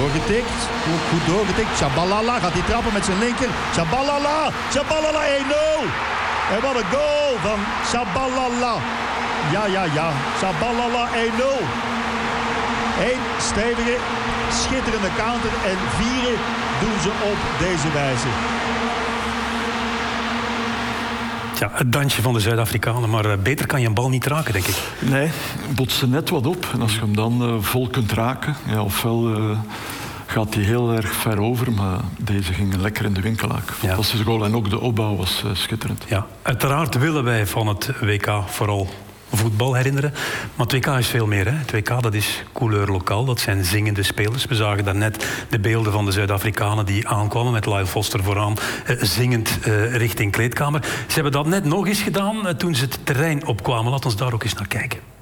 Doorgetikt. Goed doorgetikt. Tshabalala gaat hij trappen met zijn linker. Tshabalala 1-0. En wat een goal van Tshabalala. Ja. Tshabalala 1-0. Eén stevige, schitterende counter. En 4 doen ze op deze wijze. Ja, het dansje van de Zuid-Afrikanen, maar beter kan je een bal niet raken, denk ik. Nee, botste net wat op. En als je hem dan vol kunt raken, ja, ofwel gaat hij heel erg ver over, maar deze ging lekker in de winkelhaak. Fantastische goal en ook de opbouw was schitterend. Ja, uiteraard willen wij van het WK vooral voetbal herinneren. Maar het WK is veel meer. Hè? Het WK, dat is couleur lokaal. Dat zijn zingende spelers. We zagen daarnet de beelden van de Zuid-Afrikanen die aankwamen met Lyle Foster vooraan, zingend richting kleedkamer. Ze hebben dat net nog eens gedaan toen ze het terrein opkwamen. Laat ons daar ook eens naar kijken.